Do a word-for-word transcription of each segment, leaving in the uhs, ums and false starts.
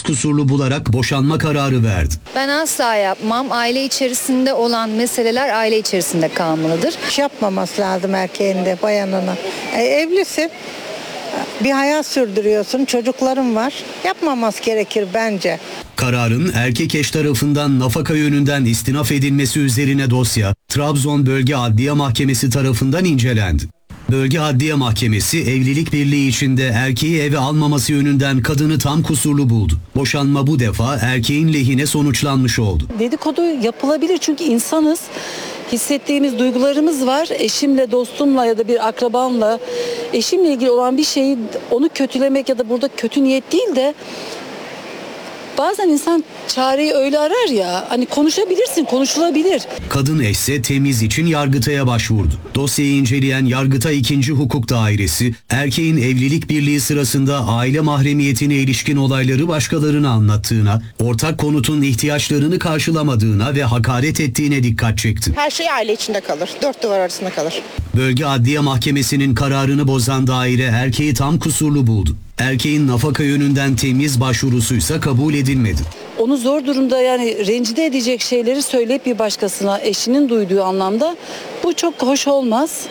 kusurlu bularak boşanma kararı verdi. Ben asla yapmam. Aile içerisinde olan meseleler aile içerisinde kalmalıdır. Yapmaması lazım erkeğin de bayanına. E, evlisin. Bir hayat sürdürüyorsun. Çocukların var. Yapmaması gerekir bence. Kararın erkek eş tarafından nafaka yönünden istinaf edilmesi üzerine dosya Trabzon Bölge Adliye Mahkemesi tarafından incelendi. Bölge Adliye Mahkemesi evlilik birliği içinde erkeği eve almaması yönünden kadını tam kusurlu buldu. Boşanma bu defa erkeğin lehine sonuçlanmış oldu. Dedikodu yapılabilir çünkü insanız. Hissettiğimiz duygularımız var. Eşimle, dostumla ya da bir akrabamla eşimle ilgili olan bir şeyi onu kötülemek ya da burada kötü niyet değil de bazen insan çareyi öyle arar ya, hani konuşabilirsin, konuşulabilir. Kadın eşse temiz için Yargıtay'a başvurdu. Dosyayı inceleyen Yargıtay ikinci Hukuk Dairesi, erkeğin evlilik birliği sırasında aile mahremiyetine ilişkin olayları başkalarına anlattığına, ortak konutun ihtiyaçlarını karşılamadığına ve hakaret ettiğine dikkat çekti. Her şey aile içinde kalır, dört duvar arasında kalır. Bölge Adliye Mahkemesi'nin kararını bozan daire erkeği tam kusurlu buldu. Erkeğin nafaka yönünden temiz başvurusuysa kabul edilmedi. Onu zor durumda yani rencide edecek şeyleri söyleyip bir başkasına eşinin duyduğu anlamda bu çok hoş olmaz.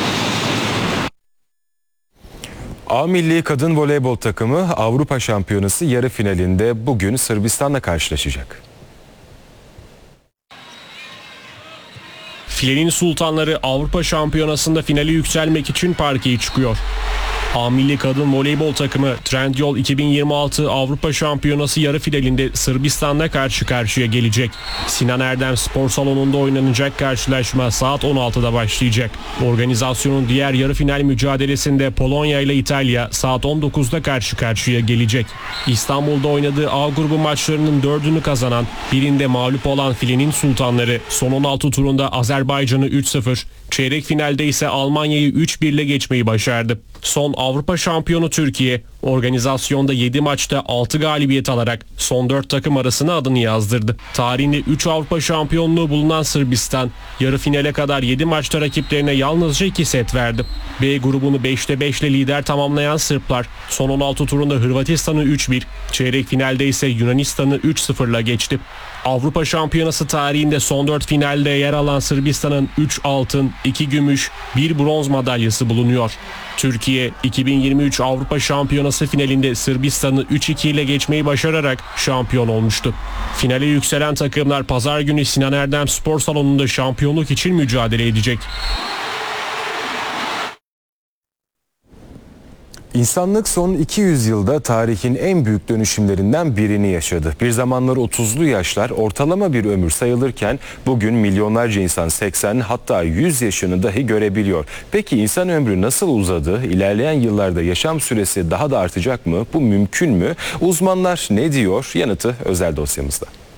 A Milli Kadın Voleybol takımı Avrupa Şampiyonası yarı finalinde bugün Sırbistan'la karşılaşacak. Filenin sultanları Avrupa Şampiyonası'nda finale yükselmek için parkeye çıkıyor. A Milli Kadın Voleybol takımı Trendyol iki bin yirmi altı Avrupa Şampiyonası yarı finalinde Sırbistan'la karşı karşıya gelecek. Sinan Erdem Spor Salonu'nda oynanacak karşılaşma saat on altıda başlayacak. Organizasyonun diğer yarı final mücadelesinde Polonya ile İtalya saat on dokuzda karşı karşıya gelecek. İstanbul'da oynadığı A grubu maçlarının dördünü kazanan, birinde mağlup olan Filenin sultanları son on altı turunda Azerbaycan'ı üç sıfır, çeyrek finalde ise Almanya'yı üç bir ile geçmeyi başardı. Son Avrupa şampiyonu Türkiye, organizasyonda yedi maçta altı galibiyet alarak son dört takım arasına adını yazdırdı. Tarihinde üç Avrupa şampiyonluğu bulunan Sırbistan, yarı finale kadar yedi maçta rakiplerine yalnızca iki set verdi. B grubunu beşte beş ile lider tamamlayan Sırplar, son on altı turunda Hırvatistan'ı üç bir, çeyrek finalde ise Yunanistan'ı üç sıfır ile geçti. Avrupa Şampiyonası tarihinde son dört finalde yer alan Sırbistan'ın üç altın, iki gümüş, bir bronz madalyası bulunuyor. Türkiye iki bin yirmi üç Avrupa Şampiyonası finalinde Sırbistan'ı üç iki ile geçmeyi başararak şampiyon olmuştu. Finale yükselen takımlar pazar günü Sinan Erdem Spor Salonu'nda şampiyonluk için mücadele edecek. İnsanlık son iki yüz yılda tarihin en büyük dönüşümlerinden birini yaşadı. Bir zamanlar otuzlu yaşlar ortalama bir ömür sayılırken bugün milyonlarca insan seksen hatta yüz yaşını dahi görebiliyor. Peki insan ömrü nasıl uzadı? İlerleyen yıllarda yaşam süresi daha da artacak mı? Bu mümkün mü? Uzmanlar ne diyor? Yanıtı özel dosyamızda.